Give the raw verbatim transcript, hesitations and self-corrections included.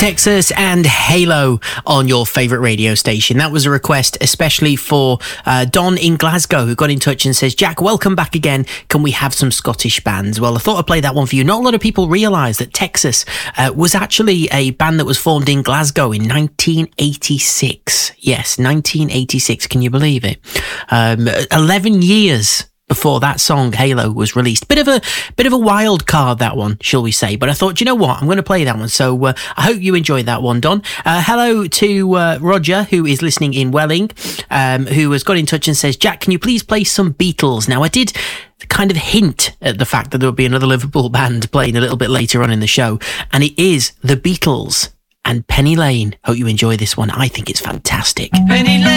Texas and Halo on your favourite radio station. That was a request especially for uh, Don in Glasgow, who got in touch and says, Jack, welcome back again. Can we have some Scottish bands? Well, I thought I'd play that one for you. Not a lot of people realise that Texas uh, was actually a band that was formed in Glasgow in nineteen eighty-six. Yes, nineteen eighty-six. Can you believe it? Um, eleven years before that song Halo was released. Bit of a bit of a wild card, that one, shall we say. But I thought, you know what, I'm going to play that one. So uh, I hope you enjoyed that one, Don. Uh, hello to uh, Roger, who is listening in Welling, um, who has got in touch and says, Jack, can you please play some Beatles? Now, I did kind of hint at the fact that there would be another Liverpool band playing a little bit later on in the show, and it is the Beatles and Penny Lane. Hope you enjoy this one. I think it's fantastic. Penny Lane.